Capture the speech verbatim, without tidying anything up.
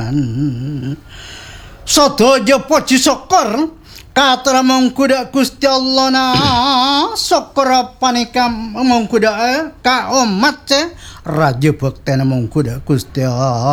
Sadaya puji syukur katur mongkuda Gusti Allah na syukur panika mongkuda ka umat raja bekti mongkuda Gusti Allah.